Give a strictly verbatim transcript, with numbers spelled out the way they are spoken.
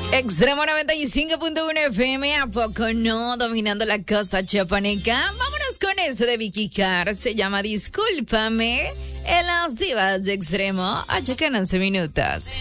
Extremo noventa y cinco punto uno F M, ¿a poco no? Dominando la costa chiapaneca. Vámonos con ese de Vicky Carr. Se llama Discúlpame. En las divas de Extremo. Allá que once minutos.